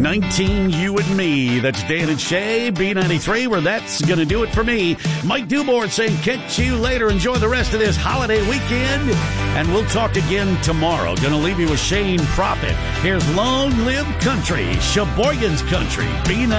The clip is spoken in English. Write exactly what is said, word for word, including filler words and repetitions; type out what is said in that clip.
nineteen, you and me. That's Dan and Shay, B ninety-three, where that's going to do it for me. Mike Dubord saying catch you later. Enjoy the rest of this holiday weekend, and we'll talk again tomorrow. Going to leave you with Shane Prophet. Here's Long Live Country, Sheboygan's Country, B ninety-three.